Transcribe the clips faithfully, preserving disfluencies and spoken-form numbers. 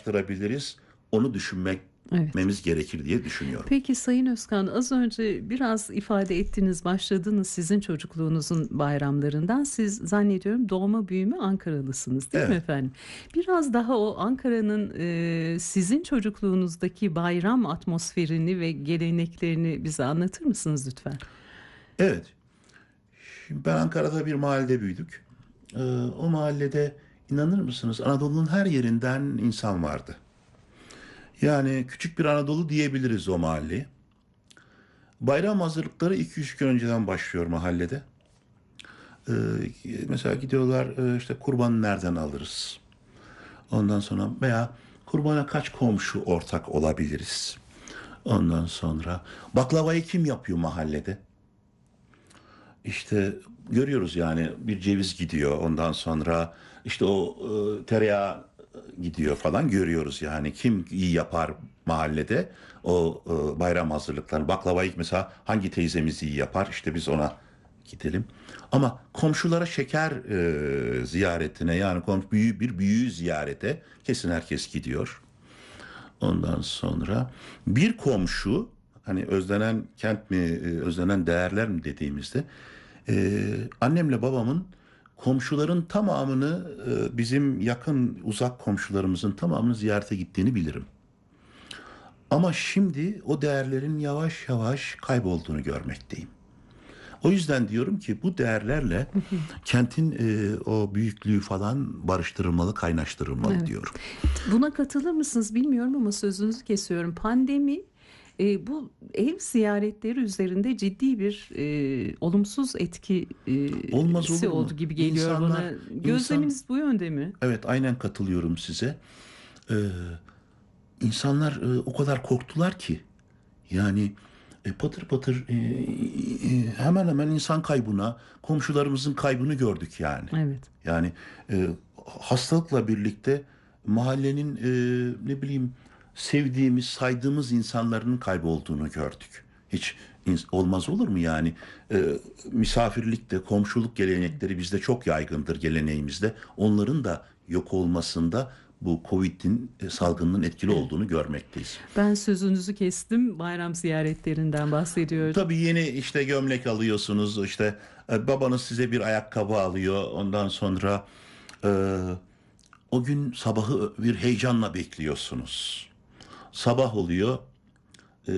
ulaştırabiliriz? Onu düşünmek Evet. memiz gerekir diye düşünüyorum. Peki Sayın Özkan, az önce biraz ifade ettiniz, başladınız sizin çocukluğunuzun bayramlarından. Siz zannediyorum doğma büyüme Ankaralısınız, değil mi Evet, efendim? Biraz daha o Ankara'nın e, sizin çocukluğunuzdaki bayram atmosferini ve geleneklerini bize anlatır mısınız lütfen? evet. Şimdi ben Ankara'da bir mahallede büyüdük. Ee, o mahallede inanır mısınız Anadolu'nun her yerinden insan vardı. Yani küçük bir Anadolu diyebiliriz o mahalleye. Bayram hazırlıkları iki üç gün önceden başlıyor mahallede. Ee, Mesela gidiyorlar e, işte kurbanı nereden alırız? Ondan sonra veya kurbana kaç komşu ortak olabiliriz? Ondan sonra baklavayı kim yapıyor mahallede? İşte görüyoruz yani bir ceviz gidiyor ondan sonra işte o e, tereyağı gidiyor falan görüyoruz yani kim iyi yapar mahallede o e, bayram hazırlıklarını baklavayı mesela hangi teyzemiz iyi yapar işte biz ona gidelim. Ama komşulara şeker e, ziyaretine yani komşu, büyü, bir büyüğü ziyarete kesin herkes gidiyor. Ondan sonra bir komşu hani özlenen kent mi e, özlenen değerler mi dediğimizde e, annemle babamın komşuların tamamını e, bizim yakın uzak komşularımızın tamamını ziyarete gittiğini bilirim. Ama şimdi o değerlerin yavaş yavaş kaybolduğunu görmekteyim. O yüzden diyorum ki bu değerlerle kentin e, o büyüklüğü falan barıştırılmalı, kaynaştırılmalı Evet. diyorum. Buna katılır mısınız bilmiyorum ama sözünüzü kesiyorum. Pandemi e, bu ev ziyaretleri üzerinde ciddi bir e, olumsuz Olmaz etkisi olur oldu mu? gibi geliyor İnsanlar, bana. insan, Gözleminiz bu yönde mi? evet aynen katılıyorum size. Ee, insanlar e, o kadar korktular ki. Yani e, patır patır e, e, hemen hemen insan kaybına, komşularımızın kaybını gördük yani. Evet. Yani e, hastalıkla birlikte mahallenin e, ne bileyim sevdiğimiz, saydığımız insanların kaybolduğunu gördük. Hiç ins- olmaz olur mu yani? E, misafirlikte, komşuluk gelenekleri bizde çok yaygındır geleneğimizde. Onların da yok olmasında bu Covid'in e, salgının etkili Evet. olduğunu görmekteyiz. Ben sözünüzü kestim. Bayram ziyaretlerinden bahsediyordum. Tabii yeni işte gömlek alıyorsunuz işte e, babanız size bir ayakkabı alıyor ondan sonra e, o gün sabahı bir heyecanla bekliyorsunuz. Sabah oluyor e,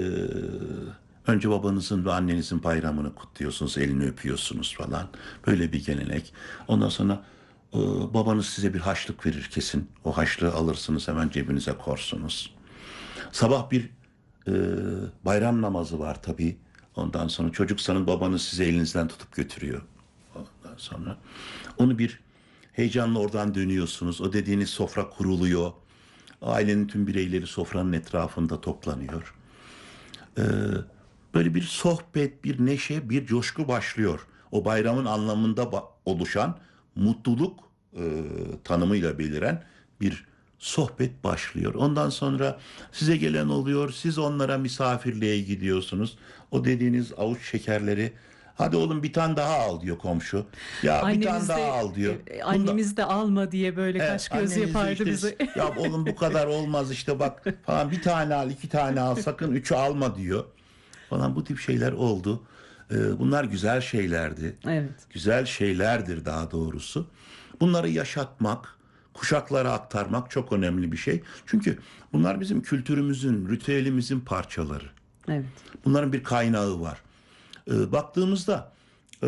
önce babanızın ve annenizin bayramını kutluyorsunuz elini öpüyorsunuz falan böyle bir gelenek. Ondan sonra e, babanız size bir harçlık verir kesin o harçlığı alırsınız hemen cebinize korsunuz. Sabah bir e, bayram namazı var tabii. Ondan sonra çocuksanız babanız sizi elinizden tutup götürüyor. Ondan sonra onu bir heyecanla oradan dönüyorsunuz. O dediğiniz sofra kuruluyor. Ailenin tüm bireyleri sofranın etrafında toplanıyor. Ee, Böyle bir sohbet, bir neşe, bir coşku başlıyor. O bayramın anlamında ba- oluşan mutluluk e, tanımıyla beliren bir sohbet başlıyor. Ondan sonra size gelen oluyor, siz onlara misafirliğe gidiyorsunuz. O dediğiniz avuç şekerleri, hadi oğlum bir tane daha al diyor komşu. Ya bir tane Annemiz daha de al diyor. e, Bunda annemiz de alma diye böyle evet, kaş göz anneniz de yapardı işte bize. ya oğlum bu kadar olmaz işte bak falan bir tane al iki tane al sakın üçü alma diyor falan bu tip şeyler oldu. Ee, bunlar güzel şeylerdi. Evet. Güzel şeylerdir daha doğrusu. Bunları yaşatmak, kuşaklara aktarmak çok önemli bir şey. Çünkü bunlar bizim kültürümüzün, ritüelimizin parçaları. Evet. Bunların bir kaynağı var. Ee, baktığımızda e,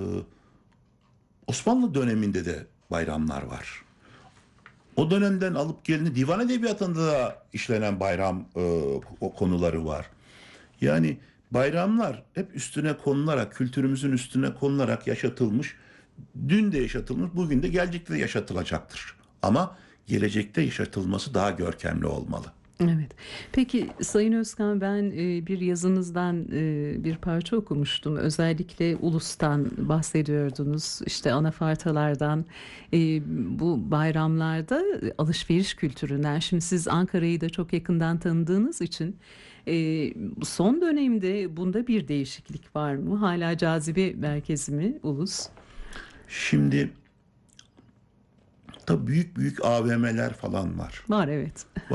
Osmanlı döneminde de bayramlar var. O dönemden alıp gelini divan edebiyatında da işlenen bayram e, o konuları var. Yani bayramlar hep üstüne konularak, kültürümüzün üstüne konularak yaşatılmış. Dün de yaşatılmış, bugün de gelecekte de yaşatılacaktır. Ama gelecekte yaşatılması daha görkemli olmalı. Evet. Peki Sayın Özkan, ben e, bir yazınızdan e, bir parça okumuştum. Özellikle ulustan bahsediyordunuz. İşte anafartalardan, e, bu bayramlarda e, alışveriş kültüründen. Şimdi siz Ankara'yı da çok yakından tanıdığınız için e, son dönemde bunda bir değişiklik var mı? Hala cazibe merkezi mi ulus? Şimdi tabii büyük büyük A V M'ler falan var. Var, evet.